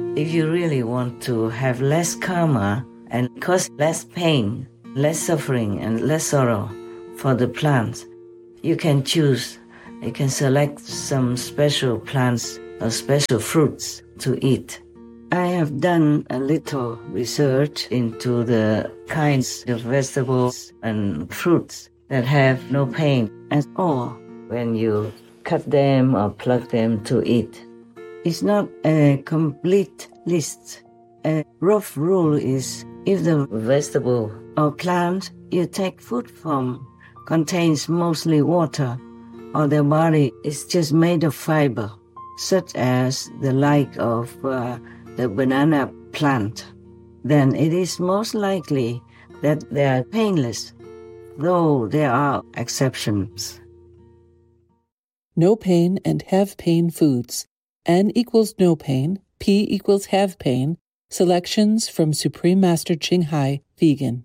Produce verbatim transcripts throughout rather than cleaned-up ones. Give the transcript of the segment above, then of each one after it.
If you really want to have less karma and cause less pain, less suffering, and less sorrow for the plants, you can choose, you can select some special plants or special fruits to eat. I have done a little research into the kinds of vegetables and fruits that have no pain at all when you cut them or pluck them to eat. It's not a complete list. A rough rule is if the vegetable or plant you take food from contains mostly water, or their body is just made of fiber, such as the like of uh, the banana plant, then it is most likely that they are painless, though there are exceptions. No pain and have pain foods. N equals no pain, P equals have pain. Selections from Supreme Master Ching Hai, Vegan.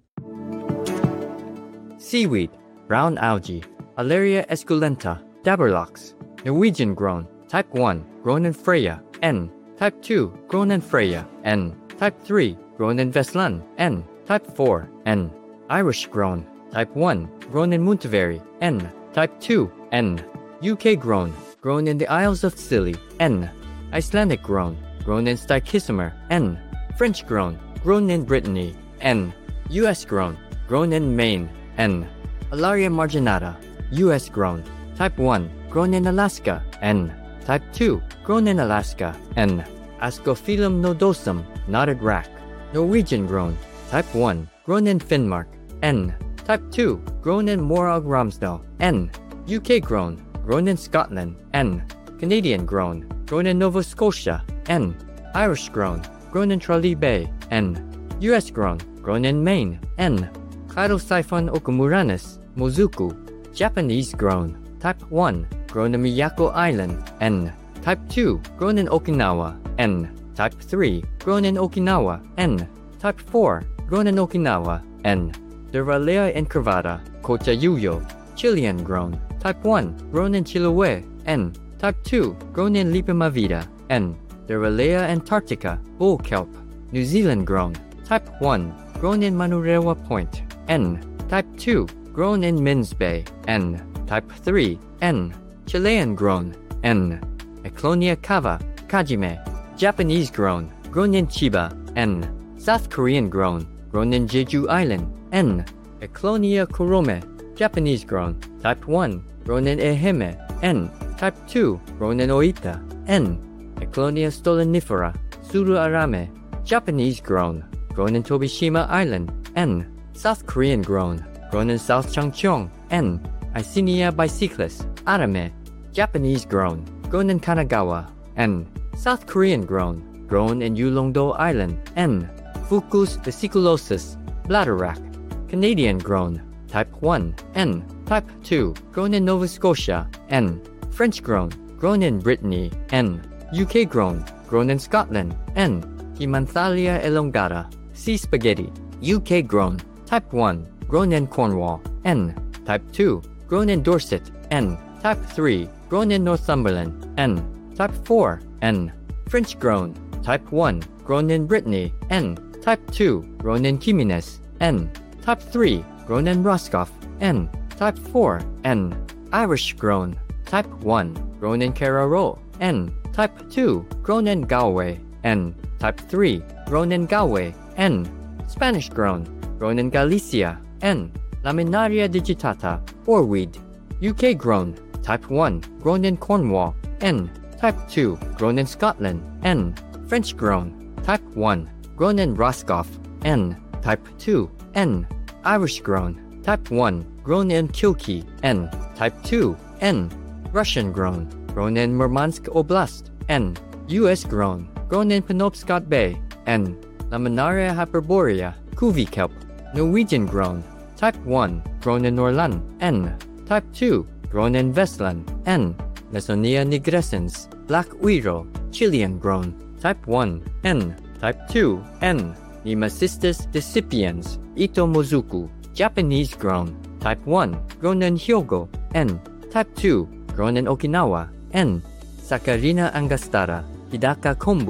Seaweed, brown algae, Alaria esculenta, Daberlox, Norwegian grown, type one, grown in Freya, N, type two, grown in Freya, N, type three, grown in Veslan, N, type four, N, Irish grown, type one, grown in Monteveri, N, type two, N, U K grown, grown in the Isles of Scilly, N, Icelandic grown, grown in Stykismer, N, French grown, grown in Brittany, N, U S grown, grown in Maine, N, Alaria marginata, U S grown, type one, grown in Alaska, N, type two, grown in Alaska, N, Ascophyllum nodosum, knotted rack, Norwegian grown, type one, grown in Finnmark, N, type two, grown in Morag Ramsdal, N, U K grown, grown in Scotland, N, Canadian grown, grown in Nova Scotia, N, Irish grown, grown in Tralee Bay, N, U S grown, grown in Maine, N, Chirosyphon okumuranis, Mozuku, Japanese grown, type one, grown in Miyako Island, N, type two, grown in Okinawa, N, type three, grown in Okinawa, N, type four, grown in Okinawa, N, Duralea incurvata, Cochayuyo, Chilean grown, type one, grown in Chiloé, N, type two, grown in Lipimavida, N, Duralea antarctica, bull kelp, New Zealand grown, type one, grown in Manurewa Point, N, type two, grown in Min's Bay, N, type three, N, Chilean grown, N, Eclonia cava, Kajime, Japanese grown, grown in Chiba, N, South Korean grown, grown in Jeju Island, N, Eclonia kurome, Japanese grown, type one, grown in Ehime, N, type two, grown in Oita, N, Eclonia stolonifera, Suru Arame, Japanese grown, grown in Tobishima Island, N, South Korean grown, grown in South Changcheong, N, Icenia bicyclis, Arame, Japanese grown, grown in Kanagawa, N, South Korean grown, grown in Yulongdo Island, N, Fucus vesiculosus, bladderwrack, Canadian grown, type one, N, type two, grown in Nova Scotia, N, French grown, grown in Brittany, N, U K grown, grown in Scotland, N, Hemanthalia elongata, sea spaghetti, U K grown, type one, grown in Cornwall, N, type two, grown in Dorset, N, type three, grown in Northumberland, N, type four, N, French grown, type one, grown in Brittany, N, type two, grown in Jimenez, N, type three, grown in Roscoff, N, type four, N, Irish grown, type one, grown in Carraro, N, type two, grown in Galway, N, type three, grown in Galway, N, Spanish grown, grown in Galicia, N, Laminaria digitata, oarweed, U K grown, type one, grown in Cornwall, N, type two, grown in Scotland, N, French grown, type one, grown in Roscoff, N, type two, N, Irish grown, type one, grown in Kilkee, N, type two, N, Russian grown, grown in Murmansk Oblast, N, U S grown, grown in Penobscot Bay, N, Laminaria hyperborea, Kuvi kelp, Norwegian grown, type one, grown in Norland, N, type two, grown in Vestland, N, Mesonia nigrescens, black uiro, Chilean grown, type one, N, type two, N, Nemacystis decipiens, Ito Mozuku, Japanese grown, type one, grown in Hyogo, N, type two, grown in Okinawa, N, Saccharina angostata, Hidaka kombu,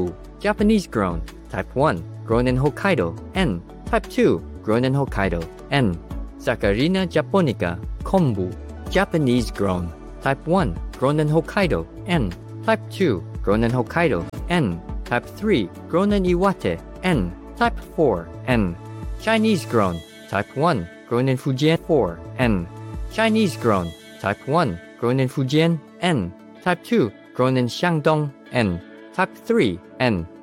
Japanese grown. Type one, grown in Hokkaido. N. Type two, grown in Hokkaido. N. Saccharina japonica, kombu. Japanese grown. Type one, grown in Hokkaido. N. Type two, grown in Hokkaido. N. Type three, grown in Iwate. N. Type four, N. Chinese grown. Type one, grown in Fujian. four, N. Chinese grown. Type one, grown in Fujian. N. Type two, grown in Shandong. N. Type three, N.